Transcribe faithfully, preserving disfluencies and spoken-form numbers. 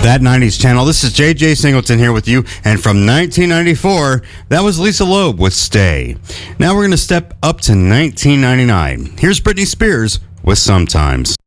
That nineties channel. This is J J Singleton here with you. And from nineteen ninety-four, that was Lisa Loeb with Stay. Now we're going to step up to nineteen ninety-nine. Here's Britney Spears with Sometimes.